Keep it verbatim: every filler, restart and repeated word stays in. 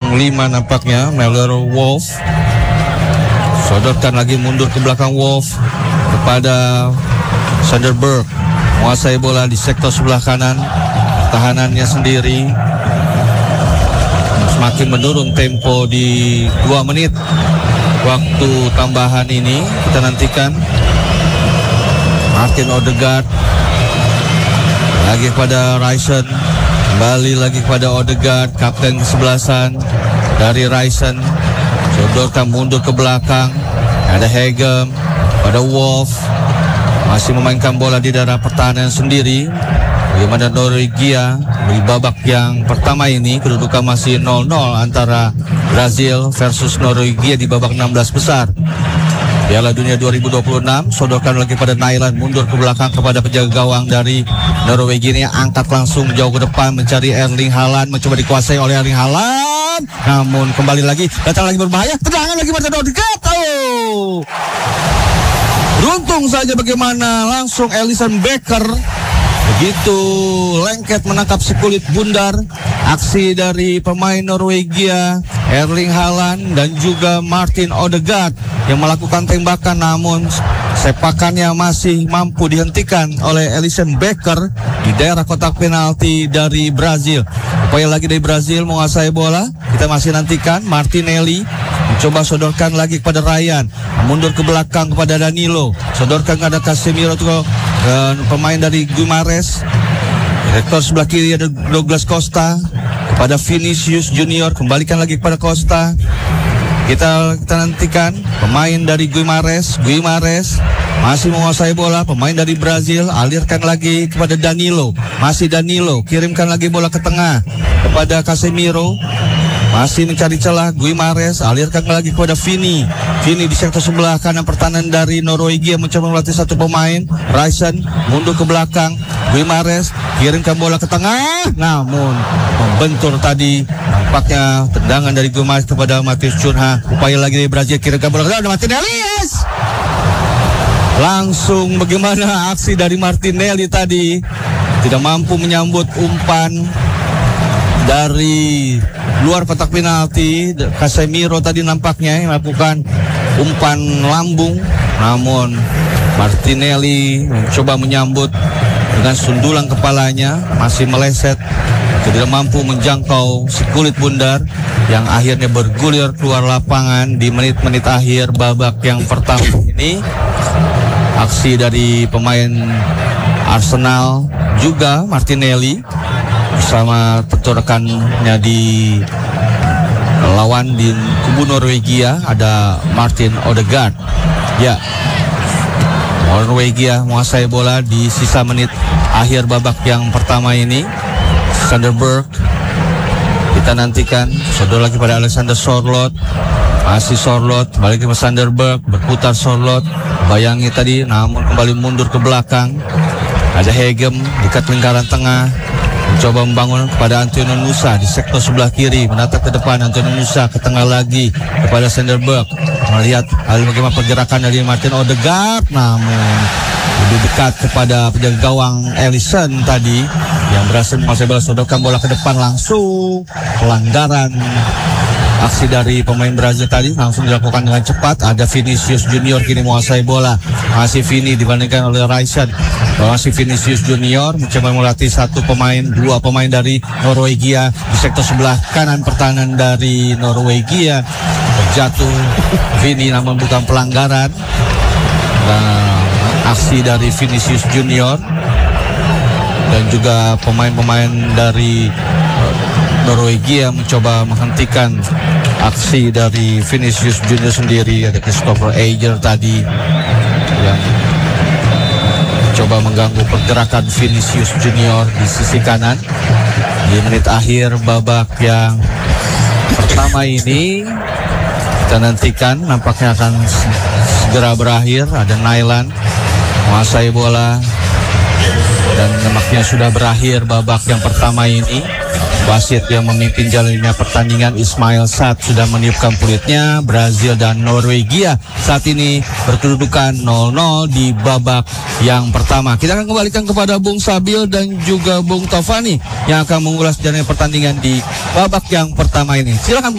lima nampaknya, Miller Wolf. Sodorkan lagi mundur ke belakang Wolf kepada Sanderberg. Menguasai bola di sektor sebelah kanan. Tahanannya sendiri. Semakin menurun tempo di dua menit waktu tambahan ini. Kita nantikan Martin Odegaard lagi kepada Ryerson, kembali lagi kepada Odegaard, kapten kesebelasan dari Ryerson. Sodorkan mundur ke belakang, ada Hegem pada Wolf, masih memainkan bola di daerah pertahanan sendiri. Bagaimana Norwegia di babak yang pertama ini, kedudukan masih nol nol antara Brazil versus Norwegia di babak enam belas besar Piala Dunia dua ribu dua puluh enam. Sodorkan lagi pada Nyland, mundur ke belakang kepada penjaga gawang dari Norwegia ini, angkat langsung jauh ke depan mencari Erling Haaland, mencoba dikuasai oleh Erling Haaland, namun kembali lagi datang lagi berbahaya, tendangan lagi pada Odegaard. Oh, beruntung saja bagaimana langsung Alisson Becker begitu lengket menangkap si kulit bundar. Aksi dari pemain Norwegia Erling Haaland dan juga Martin Odegaard yang melakukan tembakan, namun sepakannya masih mampu dihentikan oleh Alisson Becker di daerah kotak penalti dari Brazil. Upaya lagi dari Brazil menguasai bola. Kita masih nantikan Martinelli mencoba sodorkan lagi kepada Ryan, mundur ke belakang kepada Danilo, sodorkan kepada Casemiro tuh, dan pemain dari Guimares. Rektor sebelah kiri ada Douglas Costa kepada Vinicius Junior, kembalikan lagi kepada Costa. Kita, kita nantikan pemain dari Guimares. Guimares masih menguasai bola. Pemain dari Brazil alirkan lagi kepada Danilo. Masih Danilo, kirimkan lagi bola ke tengah kepada Casemiro. Masih mencari celah Guimares, alirkan lagi kepada Vini. Vini di sektor sebelah kanan pertahanan dari Norwegia mencoba melatih satu pemain. Ryerson mundur ke belakang. Guimares kirimkan bola ke tengah, namun membentur tadi. Nampaknya tendangan dari Guimares kepada Matheus Cunha. Upaya lagi dari Brazil, kirimkan bola ke tengah, ada Martinelli. Langsung bagaimana aksi dari Martinelli tadi, tidak mampu menyambut umpan dari luar kotak penalti. Casemiro tadi nampaknya melakukan umpan lambung, namun Martinelli mencoba menyambut dengan sundulan kepalanya, masih meleset, tidak mampu menjangkau si kulit bundar yang akhirnya bergulir keluar lapangan di menit-menit akhir babak yang pertama ini. Aksi dari pemain Arsenal juga Martinelli bersama tentu rekannya di lawan di kubu Norwegia ada Martin Odegaard. Ya, Norwegia menguasai bola di sisa menit akhir babak yang pertama ini. Sanderberg, kita nantikan sodor lagi pada Alexander Sorloth. Masih Sorloth, balik ke Sanderberg, berputar Sorloth, bayangi tadi, namun kembali mundur ke belakang. Ada Hegem dekat lingkaran tengah, mencoba membangun kepada Antonio Nusa di sektor sebelah kiri, menatap ke depan. Antonio Nusa ke tengah lagi kepada Sanderberg, melihat hal bagaimana pergerakan dari Martin Odegaard, namun lebih dekat kepada penjaga gawang Alisson tadi yang berhasil menguasai bola, sodorkan bola ke depan, langsung pelanggaran. Aksi dari pemain Brazil tadi langsung dilakukan dengan cepat. Ada Vinicius Junior kini menguasai bola. Masih Vini dibandingkan oleh Ryerson. Masih Vinicius Junior mencoba melatih satu pemain, dua pemain dari Norwegia di sektor sebelah kanan pertahanan dari Norwegia. Terjatuh Vini namun bukan pelanggaran. Nah, aksi dari Vinicius Junior dan juga pemain-pemain dari Norwegia mencoba menghentikan aksi dari Vinicius Junior sendiri. Ada Christopher Ajer tadi yang mencoba mengganggu pergerakan Vinicius Junior di sisi kanan di menit akhir babak yang pertama ini. Kita nantikan nampaknya akan segera berakhir. Ada Nyland menguasai bola dan nampaknya sudah berakhir babak yang pertama ini. Wasit yang memimpin jalannya pertandingan Ismail Saad sudah meniupkan peluitnya. Brazil dan Norwegia saat ini berkedudukan nol nol di babak yang pertama. Kita akan kembalikan kepada Bung Sabil dan juga Bung Taufani yang akan mengulas jalannya pertandingan di babak yang pertama ini. Silakan.